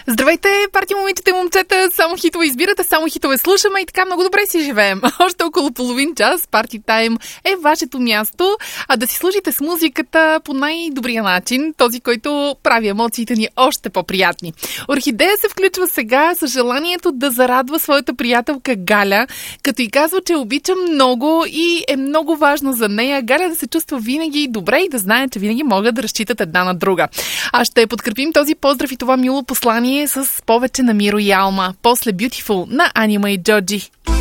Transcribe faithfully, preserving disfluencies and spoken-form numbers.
Здравейте, парти момичета и момчета, само хитове избирате, само хитове слушаме и така много добре си живеем. Още около половин час парти тайм е вашето място, а да си служите с музиката по най-добрия начин, този, който прави емоциите ни още по-приятни. Орхидея се включва сега с желанието да зарадва своята приятелка Галя, като й казва, че обича много и е много важно за нея Галя да се чувства винаги добре и да знае, че винаги могат да разчитат една на друга. А ще подкрепим този поздрав и това мило послание с повече на Миро и Алма. После Beautiful на Анима и Джоджи.